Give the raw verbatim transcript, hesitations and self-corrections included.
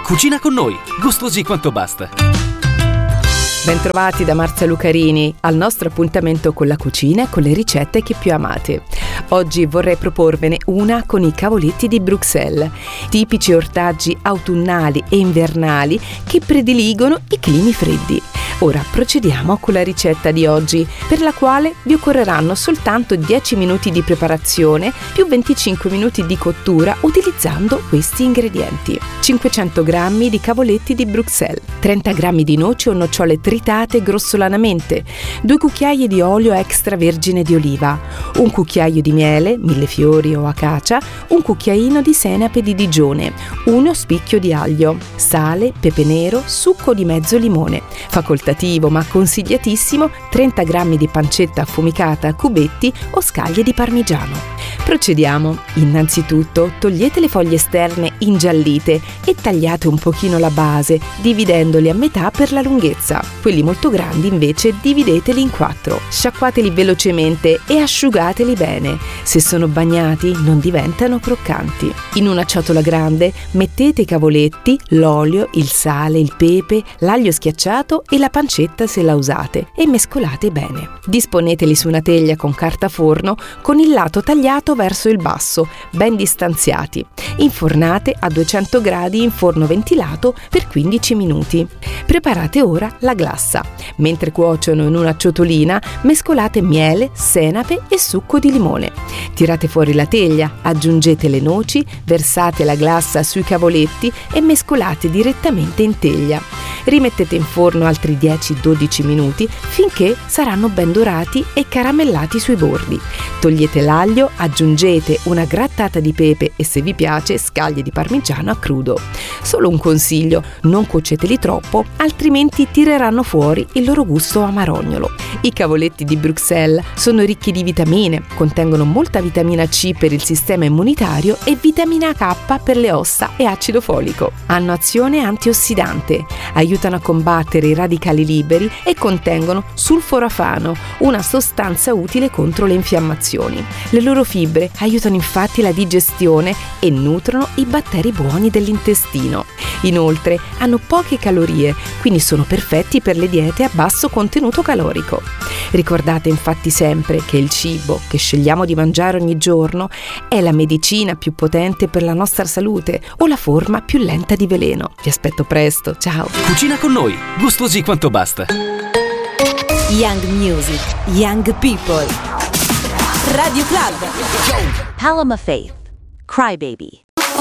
Cucina con noi, gustosi quanto basta. Bentrovati da Marzia Lucarini al nostro appuntamento con la cucina e con le ricette che più amate. Oggi vorrei proporvene una con i cavoletti di Bruxelles, tipici ortaggi autunnali e invernali che prediligono i climi freddi. Ora procediamo con la ricetta di oggi, per la quale vi occorreranno soltanto dieci minuti di preparazione più venticinque minuti di cottura utilizzando questi ingredienti. cinquecento grammi di cavoletti di Bruxelles, trenta grammi di noci o nocciole tritate grossolanamente, due cucchiai di olio extravergine di oliva, un cucchiaio di miele, millefiori o acacia, un cucchiaino di senape di Digione, uno spicchio di aglio, sale, pepe nero, succo di mezzo limone. Facoltativo ma consigliatissimo trenta grammi di pancetta affumicata a cubetti o scaglie di parmigiano. Procediamo. Innanzitutto togliete le foglie esterne ingiallite e tagliate un pochino la base, dividendoli a metà per la lunghezza. Quelli molto grandi invece divideteli in quattro. Sciacquateli velocemente e asciugateli bene. Se sono bagnati non diventano croccanti. In una ciotola grande mettete i cavoletti, l'olio, il sale, il pepe, l'aglio schiacciato e la pancetta se la usate e mescolate bene. Disponeteli su una teglia con carta forno con il lato tagliato verso il basso, ben distanziati. Infornate a duecento gradi in forno ventilato per quindici minuti. Preparate ora la glassa. Mentre cuociono in una ciotolina, mescolate miele, senape e succo di limone. Tirate fuori la teglia, aggiungete le noci, versate la glassa sui cavoletti e mescolate direttamente in teglia. Rimettete in forno altri dieci dodici minuti finché saranno ben dorati e caramellati sui bordi. Togliete l'aglio, aggiungete una grattata di pepe e, se vi piace, scaglie di parmigiano a crudo. Solo un consiglio: non cuoceteli troppo, altrimenti tireranno fuori il loro gusto amarognolo. I cavoletti di Bruxelles sono ricchi di vitamine, contengono molta vitamina C per il sistema immunitario e vitamina K per le ossa e acido folico. Hanno azione antiossidante, aiutano a combattere i radicali liberi e contengono sulforafano, una sostanza utile contro le infiammazioni. Le loro fibre aiutano infatti la digestione e nutrono i batteri buoni dell'intestino. Inoltre hanno poche calorie, quindi sono perfetti per le diete a basso contenuto calorico. Ricordate infatti sempre che il cibo che scegliamo di mangiare ogni giorno è la medicina più potente per la nostra salute o la forma più lenta di veleno. Vi aspetto presto, ciao! Cucina con noi, gustosi quanto basta. Young Music, Young People. Radio Club. Paloma Faith, Crybaby.